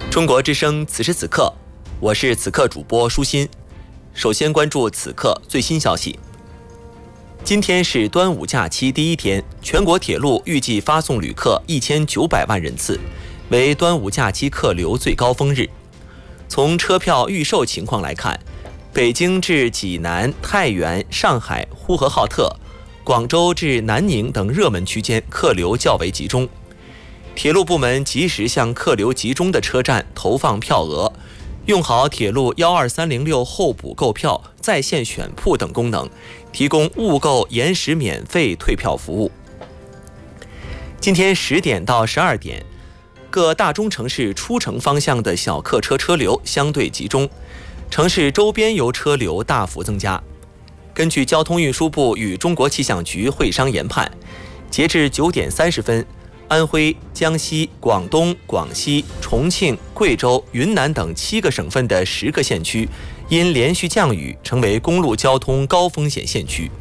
中国之声此时此刻，我是此刻主播舒心。首先关注此刻最新消息。今天是端午假期第一天，全国铁路预计发送旅客1900万人次，为端午假期客流最高峰日。从车票预售情况来看，北京至济南、太原、上海、呼和浩特、广州至南宁等热门区间客流较为集中。铁路部门及时向客流集中的车站投放票额，用好铁路12306候补购票、在线选铺等功能，提供误购延时免费退票服务。今天10点到12点，各大中城市出城方向的小客车车流相对集中，城市周边游车流大幅增加。根据交通运输部与中国气象局会商研判，截至9点30分，安徽、江西、广东、广西、重庆、贵州、云南等7个省份的10个县区因连续降雨成为公路交通高风险县区。